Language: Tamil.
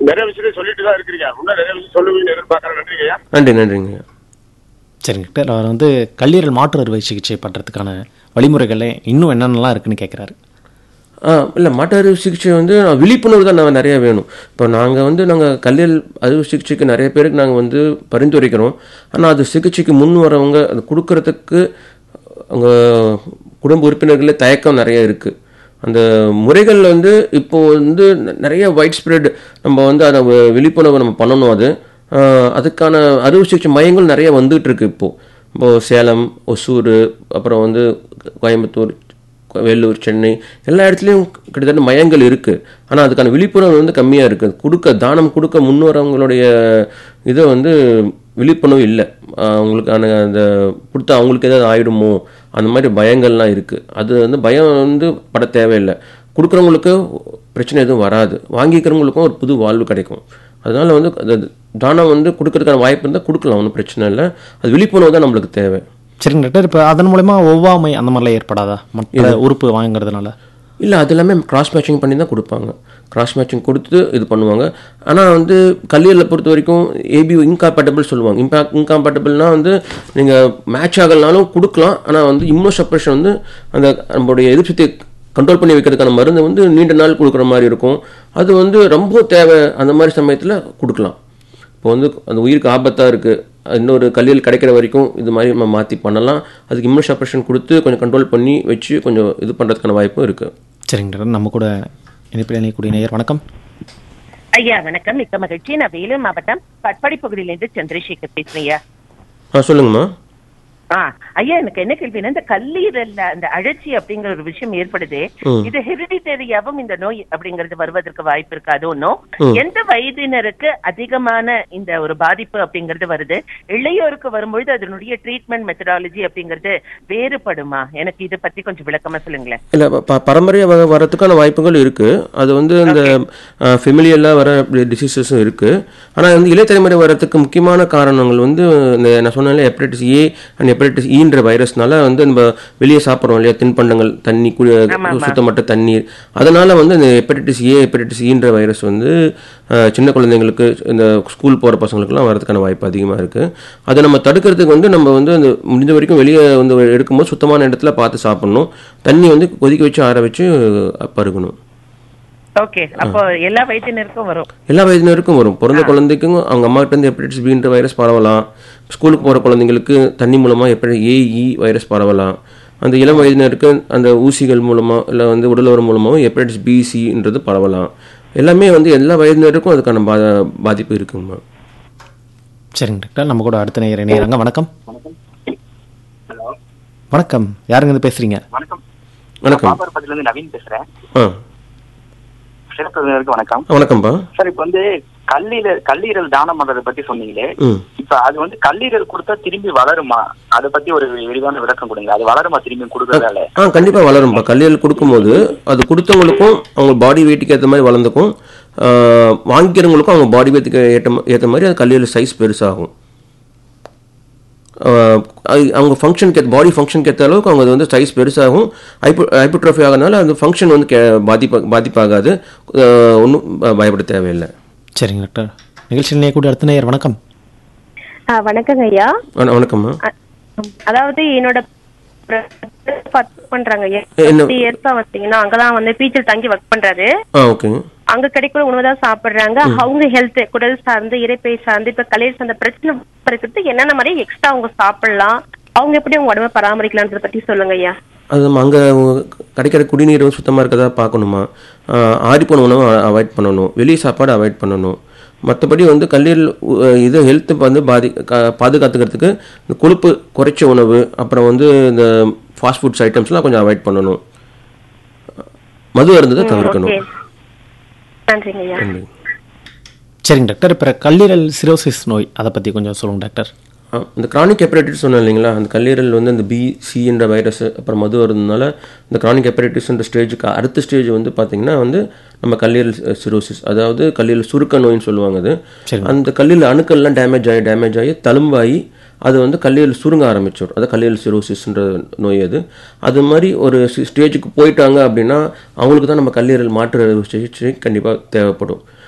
நிறைய விஷயத்தை சொல்லிட்டு தான் இருக்கிறீங்க. இன்னும் நிறைய விஷயம் சொல்லுவீங்கன்னு எதிர்பார்க்கறேன். நன்றிங்கய்யா. நன்றிங்க. சரிங்க டாக்டர். அவர் வந்து கல்லீரல் மாற்று அறுவை சிகிச்சை பண்ணுறதுக்கான வழிமுறைகள் இன்னும் என்னென்னலாம் இருக்குன்னு கேட்குறாரு. இல்லை, மாற்று அறுவை சிகிச்சை வந்து விழிப்புணர்வு தான் நாங்கள் நிறையா வேணும். இப்போ நாங்கள் கல்லீரல் அறுவை சிகிச்சைக்கு நிறைய பேருக்கு நாங்கள் வந்து பரிந்துரைக்கிறோம். ஆனால் அது சிகிச்சைக்கு முன் வரவங்க அது கொடுக்கறதுக்கு அவங்க குடும்ப உறுப்பினர்களே தயக்கம் நிறைய இருக்குது. அந்த முறைகள் வந்து இப்போது வந்து நிறைய வைட் ஸ்ப்ரெட் நம்ம வந்து அதை விழிப்புணர்வு நம்ம பண்ணணும். அதுக்கான அறுவை சிகிச்சை மையங்கள் நிறைய வந்துகிட்டு இருக்கு. இப்போது சேலம், ஒசூர், அப்புறம் வந்து கோயம்புத்தூர், வேலூர், சென்னை எல்லா இடத்துலையும் கிட்டத்தட்ட மையங்கள் இருக்குது. ஆனால் அதுக்கான விழிப்புணர்வு வந்து கம்மியாக இருக்குது. தானம் கொடுக்க முன்வரவங்களுடைய இதை வந்து விழிப்புணர்வு இல்லை. அவங்களுக்கான அந்த கொடுத்தா அவங்களுக்கு ஏதாவது ஆகிடுமோ அந்த மாதிரி பயங்கள்லாம் இருக்குது. அது வந்து பயம் வந்து பட தேவையில்லை. கொடுக்குறவங்களுக்கு பிரச்சனை எதுவும் வராது, வாங்கிக்கிறவங்களுக்கும் ஒரு புது வாழ்வு கிடைக்கும். அதனால் வந்து அந்த தானம் வந்து கொடுக்கறதுக்கான வாய்ப்பு இருந்தால் கொடுக்கலாம், ஒன்றும் பிரச்சனை இல்லை. அது விழிப்புணர்வு தான் நம்மளுக்கு தேவை. சரிங்க டாக்டர். இப்போ அதன் மூலமா ஒவ்வாமை அந்த மாதிரிலாம் ஏற்படாதா மற்ற உறுப்பு வாங்குறதுனால? இல்லை, அது எல்லாமே கிராஸ் மேட்சிங் பண்ணி தான் கொடுப்பாங்க. கிராஸ் மேட்சிங் கொடுத்து இது பண்ணுவாங்க. ஆனால் வந்து கல்லீரலை பொறுத்த வரைக்கும் ஏபி இன்காம்பேட்டபிள் சொல்லுவாங்க. இன்காம்பேட்டபிள்னால் வந்து நீங்கள் மேட்ச் ஆகலனாலும் கொடுக்கலாம். ஆனால் வந்து இம்யூனோ சப்ரஷன் வந்து அந்த நம்மளுடைய எதிர்ப்பு கண்ட்ரோல் பண்ணி வைக்கிறதுக்கான மருந்து வந்து நீண்ட நாள் கொடுக்குற மாதிரி இருக்கும். அது வந்து ரொம்ப தேவை அந்த மாதிரி சமயத்தில் கொடுக்கலாம். இப்போ வந்து அந்த உயிருக்கு ஆபத்தாக இருக்குது, இன்னொரு கல்லீரல் கிடைக்கிற வரைக்கும் இது மாதிரி நம்ம மாற்றி பண்ணலாம். அதுக்கு இம்யூனோ சப்ரஷன் கொடுத்து கொஞ்சம் கண்ட்ரோல் பண்ணி வச்சு கொஞ்சம் இது பண்ணுறதுக்கான வாய்ப்பும் இருக்குது. சரிங்க டாக்டர். நம்ம கூட இணைப்பில் நேயர் வணக்கம். ஐயா வணக்கம், மிக்க மகிழ்ச்சி. நான் வேலூர் மாவட்டம் பட்பாடி பகுதியிலேருந்து சந்திரசேகர் பேசுறேன். சொல்லுங்கம்மா. ஐயா, எனக்கு என்ன கேள்வினா, இந்த கல்லீரல்ல அந்த அழற்சி அப்படிங்கிற ஒரு விஷயம் ஏற்படுது. இது ஹெரிடிட்டரியாவும் இந்த நோய் அப்படிங்கிறது வருவதற்கு வாய்ப்பு இருக்காது. ஒன்னும் எந்த வயதினருக்கு அதிகமான இந்த ஒரு பாதிப்பு அப்படிங்கிறது வருது? இளையோருக்கு வரும்பொழுது அதனுடைய ட்ரீட்மெண்ட் மெத்தடாலஜி அப்படிங்கிறது வேறுபடுமா? எனக்கு இதை பத்தி கொஞ்சம் விளக்கமா சொல்லுங்களேன். இல்லை, பரம்பரையா வரதுக்கான வாய்ப்புகள் இருக்கு. அது வந்து இந்த ஃபெமிலியெல்லாம் வர டிசீசஸும் இருக்கு. ஆனால் வந்து இளைத்தலைமுறை வரதுக்கு முக்கியமான காரணங்கள் வந்து இந்த நான் சொன்னாலே ஹெப்படைட்டிஸ் ஏ அண்ட் ஹெப்படைட்டிஸ் ஈன்ற வைரஸ்னால வந்து நம்ம வெளியே சாப்பிட்றோம் இல்லையா, தின்பண்டங்கள், தண்ணி, சுத்தமற்ற தண்ணீர், அதனால வந்து இந்த ஹெப்படைட்டிஸ் ஏ, ஹெப்படைட்டிஸ் ஈன்ற வைரஸ் வந்து சின்ன குழந்தைங்களுக்கு, இந்த ஸ்கூல் போகிற பசங்களுக்குலாம் வரதுக்கான வாய்ப்பு அதிகமாக இருக்குது. அதை நம்ம தடுக்கிறதுக்கு வந்து நம்ம வந்து அந்த முடிஞ்ச வரைக்கும் வெளியே வந்து எடுக்கும்போது சுத்தமான இடத்துல பார்த்து சாப்பிடணும். தண்ணி வந்து கொதிக்க வச்சு ஆற வச்சு பருகணும். ஓகே, அப்போ எல்லா வயதினருக்கும் வரும்? எல்லா வயதினருக்கும் வரும். பிறந்த குழந்தைக்கும் அவங்க அம்மா கிட்ட இருந்து ஹெப்படைட்டிஸ் பின்ற வைரஸ் பரவலாம். ஸ்கூலுக்கு போகிற குழந்தைங்களுக்கு தண்ணி மூலமாக ஹெப்படைட்டிஸ் ஏஇ வைரஸ் பரவலாம். அந்த இளம் வயதினருக்கு அந்த ஊசிகள் மூலமாக இல்லை வந்து உடல் உரம் மூலமாகவும் ஹெப்படைட்டிஸ் பிசின்றது பரவலாம். எல்லாமே வந்து எல்லா வயதினருக்கும் அதுக்கான பாதிப்பு இருக்குங்கம்மா. சரிங்க டாக்டர். நம்ம கூட அடுத்த நேயர் இணையறாங்க. வணக்கம். வணக்கம், யாருங்க இருந்து பேசுறீங்க? வணக்கம். வணக்கம், நவீன் பேசுறேன். வணக்கம். வணக்கம்பா சார், இப்ப வந்து கல்லீரல் தானம் பண்றதை பத்தி சொன்னீங்களே, இப்ப அது வந்து கல்லீரல் கொடுத்தா திரும்பி வளருமா? அதை பத்தி ஒரு விரிவான விளக்கம் கொடுங்க. அது வளருமா திரும்பி கொடுக்கறதால? கண்டிப்பா வளரும்பா. கல்லீரல் கொடுக்கும்போது அது கொடுத்தவங்களுக்கும் அவங்க பாடி வெயிட்டுக்கு ஏற்ற மாதிரி வளர்ந்துக்கும், வாங்கிக்கிறவங்களுக்கும் அவங்க பாடி வெயிட்டுக்கு ஏற்ற மாதிரி அது கல்லீரல் சைஸ் பெருசாகும். அவங்க ஃபங்க்ஷனுக்கு பாடி ஃபங்க்ஷனுக்கு ஏற்ற அளவுக்கு அவங்க அது வந்து சைஸ் பெருசாகும். ஹைப்பர்ட்ரோஃபி ஆகிறதுனால அந்த ஃபங்க்ஷன் வந்து பாதிப்பாகாது. ஒன்றும் பயப்பட தேவையில்லை. சரிங்க டாக்டர். நிகழ்ச்சியில் கூட அடுத்த நேயர் வணக்கம். வணக்கங்க ஐயா. வணக்கம்மா. அதாவது என்னோட பண்றாங்க அங்கதான் வந்து பீச்சில் தங்கி ஒர்க் பண்றாரு. அங்க கிடைக்கிற உணவுதான் சாப்பிடுறாங்க. அவங்க ஹெல்த், குடல் சார்ந்து, இறைப்பை சார்ந்து, இப்ப கல்லீரல் சார்ந்த பிரச்சனை இருக்கிறதுக்கு என்னென்ன மாதிரி எக்ஸ்ட்ரா அவங்க சாப்பிடலாம், அவங்க எப்படி அவங்க உடம்பை பராமரிக்கலாம்ன்றத பத்தி சொல்லுங்க ஐயா. அது அங்கே கிடைக்கிற குடிநீர் சுத்தமாக இருக்கிறதா பார்க்கணுமா, ஆறிப்போன உணவை அவாய்ட் பண்ணணும், வெளியே சாப்பாடு அவாய்ட் பண்ணணும். மற்றபடி வந்து கல்லீரல் இது ஹெல்த்து வந்து பாதுகாத்துக்கிறதுக்கு இந்த கொழுப்பு குறைச்ச உணவு, அப்புறம் வந்து இந்த ஃபாஸ்ட் ஃபுட்ஸ் ஐட்டம்ஸ்லாம் கொஞ்சம் அவாய்ட் பண்ணணும். மது அருந்ததை தவிர்க்கணும். சரிங்க டாக்டர். இப்போ கல்லீரல் சிரோசிஸ் நோய் அதை பற்றி கொஞ்சம் சொல்லுங்கள் டாக்டர். இந்த கிரானிக் ஹெப்படைட்டிஸ் சொன்னேன் இல்லைங்களா, அந்த கல்லீரல் வந்து இந்த பிசி என்ற வைரஸ் அப்புறம் மது வருதுனால இந்த கிரானிக் ஹெப்படைட்டிஸ்ன்ற ஸ்டேஜுக்கு அடுத்த ஸ்டேஜ் வந்து பார்த்திங்கன்னா வந்து நம்ம கல்லீரல் சிரோசிஸ், அதாவது கல்லீரல் சுருக்க நோயின்னு சொல்லுவாங்க. அது அந்த கல்லீரல் அணுக்கள்லாம் டேமேஜ் ஆகி தழும்பாகி அது வந்து கல்லீரல் சுருங்க ஆரம்பிச்சிடும். அது கல்லீரல் சிரோசிஸ்ன்ற நோய். அது மாதிரி ஒரு ஸ்டேஜுக்கு போயிட்டாங்க அப்படின்னா அவங்களுக்கு தான் நம்ம கல்லீரல் மாற்று சிகிச்சை கண்டிப்பாக தேவைப்படும்.